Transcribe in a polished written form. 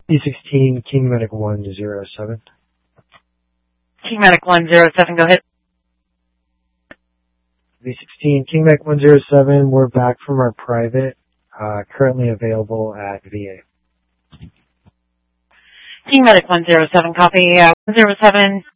B16 King Medic 107. King Medic 107, go ahead. B16 King Medic 107, we're back from our private, currently available at VA. King Medic 107, copy. 107,